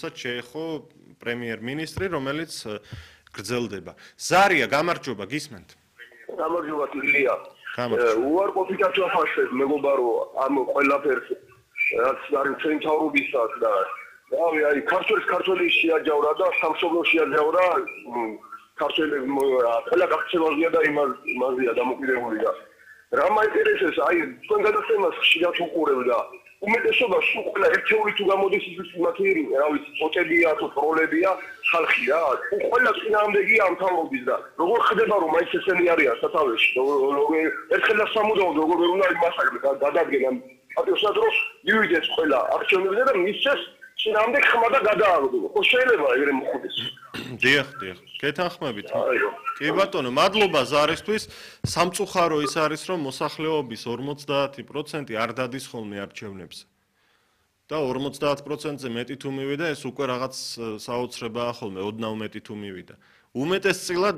რომელსაც შეეხო პრემიერ-მინისტრი, რომელიც გრძელდება. ზარია, გამარჯობა, გისმენთ. გამარჯობა, ილია. უარყოფითაც ვაფასებ, მეგობარო, ამ ყველაფერს, რაც არის ჩვენი თავრობისას და რავი, აი, ქართველი შეაჯავრა და სამშობლო შეაჯავრა, ქართველი ყველა გაქცევაზია და იმაზეა დამოკიდებული და რა მაინტერესებს, აი, თქვენ გადაცემას ხშირად უყურებ და უმეტესობა სულ ყველა ერთეული თუ გამოდის ის მათი, რა ვიცი, ფოტებია თუ პროლებია, ხალხი რა, ყველა წინააღმდეგია ამ თავრობის და როგორ ხდება რომ მაინც ესენი არიან სათავეში, ერთხელ და სამუდამოდ როგორ ვერ უნდა იმასაკრე გადადგენ პატიოსად რომ მივიდეს ყველა არჩევნებზე და მისცეს წინააღმდეგ ხმა და გადააგდო. ხო შეიძლება ეგრე მოხდეს. დიახ. გეთანხმებით. კი ბატონო, მადლობა ზარისთვის. სამწუხარო ის არის, რომ მოსახლეობის 50% არ დადის ხოლმე არჩევნებზე. და 50%-ზე მეტი თუ მივიდა, ეს უკვე რაღაც საოცრებაა ხოლმე, ოდნავ მეტი თუ მივიდა. უმეტესწილად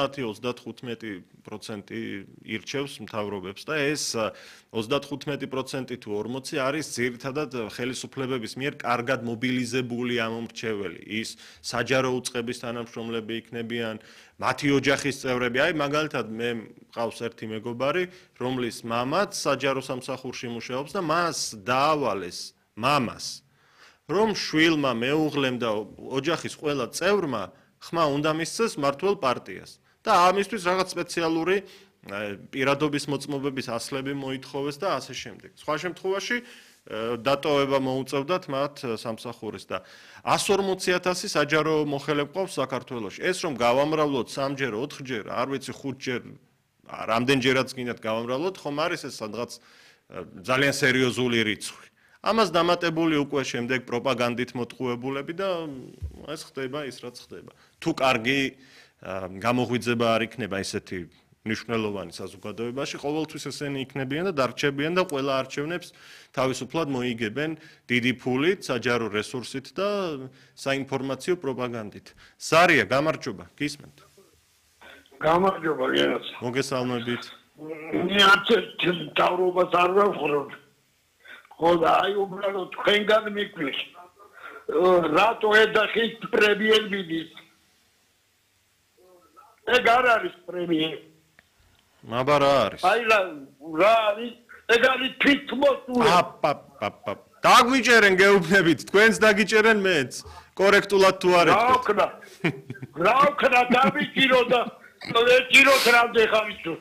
30-35% ირჩევს მთავრობებს და ეს 35% თუ 40% არის ძირითადად ხელისუფლებების მიერ კარგად მობილიზებული ამომრჩეველი. ის საჯარო უწყების თანამშრომლები იქნებიან, მათი ოჯახის წევრები. აი, მაგალითად, მე მყავს ერთი მეგობარი, რომლის მამაც საჯარო სამსახურში მუშაობს და მას დაავალეს მამას, რომ შვილმა, მეუღლემ და ოჯახის ყველა წევრმა ხმა უნდა მისცეს მართლ პარტიას. და ამისთვის რაღაც სპეციალური პირადობის მოწმობების ასლები მოითხოვეს და ასე შემდეგ. სხვა შემთხვევაში დატოვება მოუწევდათ მათ სამსახურის და 140,000 საჯარო მოხელე მყავს საქართველოში. ეს რომ გავამრავლოთ 3-ჯერ, 4-ჯერ, არ ვიცი 5-ჯერ, რამდენჯერაც გინდათ გავამრავლოთ, ხომ არის ეს სადღაც ძალიან სერიოზული რიცხვი. ამას დამატებული უკვე შემდეგ პროპაგანდით მოტყუებულები და ეს ხდება ის რაც ხდება. თუ კარგი გამოღვიძება არ იქნება ესეთი მნიშვნელოვანი საზოგადოებაში, ყოველთვის ესენი იქნებიან და დარჩებიან და ყველა არჩევნებს თავისუფლად მოიგებენ დიდი ფულით, საჯარო რესურსით და საინფორმაციო პროპაგანდით. ზარია, გამარჯობა, გისმენთ. გამარჯობა, გენაც. მოგესალმებით. მე არც თავრობას არ ვაყრობ. ხოდა აი უბრალოდ თქვენგან მიგვიქ. რატო ეძახით პრემიერ-მინისტრს? ეგ არ არის პრემიერ. აბა რა არის? აი რა არის? ეგ არის თვითმოსული. დაგვიჭერენ გეუბნებით, თქვენს დაგიჭერენ მეც. კორექტულად თუ არ ეთქვით. რა ვქნა დავიჭირო და ვეჭიროთ რამდენ ხავისო.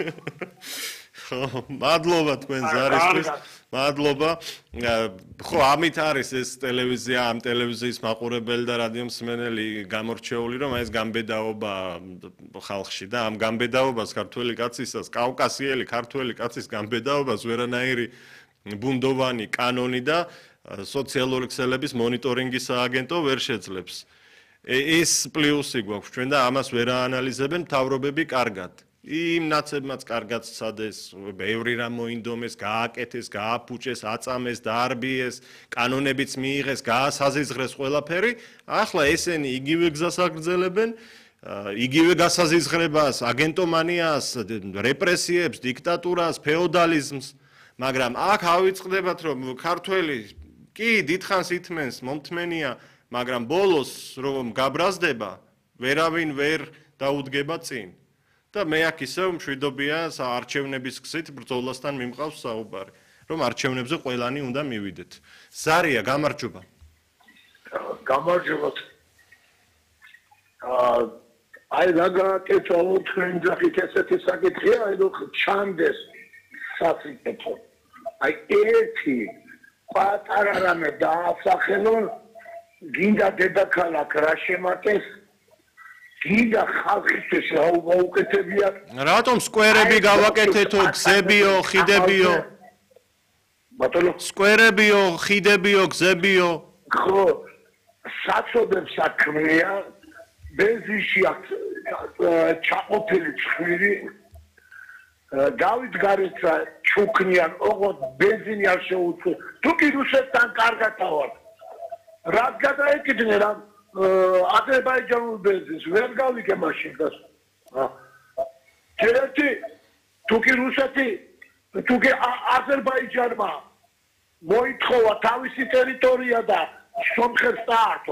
მადლობა თქვენ ზარისთვის. მადლობა. ხო, ამით არის ეს ტელევიზია, ამ ტელევიზიის მაყურებელი და რადიო მსმენელი გამორჩეული, რომ ეს გამბედაობა ხალხში და ამ გამბედაობას ქართველი კაცისას, კავკასიელი ქართველი კაცის გამბედაობას ვერანაირი ბუნდოვანი კანონი და სოციალური ქსელების მონიტორინგის სააგენტო ვერ შეძლებს. ეს პლუსი გვაქვს ჩვენ და ამას ვერ აანალიზებენ მთავრობები კარგად. იმ ნაცებმაც კარგად სცადეს, ბევრი რამ მოინდომეს, გააკეთეს, გააფუჭეს, აწამეს, დაარბიეს, კანონებიც მიიღეს, გაასაზიზღრეს ყველაფერი. ახლა ესენი იგივე გზას აგრძელებენ, იგივე გასაზიზღრებას, აგენტომანიას, რეპრესიებს, დიქტატურას, ფეოდალიზმს, მაგრამ აქ ავიწყდებათ, რომ ქართველი კი დიდხანს ითმენს, მომთმენია, მაგრამ ბოლოს რომ გაბრაზდება, ვერავინ ვერ დაუდგება წინ. და მე აქ ისევ მშვიდობია არჩევნების გზით ბრძოლასთან მიმყავს საუბარი, რომ არჩევნებზე ყველანი უნდა მივიდეთ. ზარია, გამარჯობა. გამარჯობა. აი დაგაკეთო თქვენ ძახით ესეთი საკითხია, აი რომ ჩანდეს საფრთხე. აი ერთი პატარა რამე დაასახელონ, გინდა დედაქალაქ რა შემატეს, გინდა ხალხისთვის რა უკეთებიათ. რატომ სკვერები გავაკეთეთო, გზებიო, ხიდებიო? ბატონო, სკვერებიო, ხიდებიო, გზებიო? ხო, საწოდებს საქმეა, ბენზინში აქვს ჩაყოფილი ცხვირი, დავით გარეცა ჩუქნიან, ოღონდ ბენზინი არ შეუძლო. თუ კი რუსეთთან კარგათა ვარ, რაც გადაეკიდნენ რა აზერბაიჯანულ ბენზინს, ვერ გავიგე მაშინ გას. ერთი თუ კი რუსეთი, თუ კი აზერბაიჯანმა მოითხოვა თავისი ტერიტორია და სომხებს დაართვა.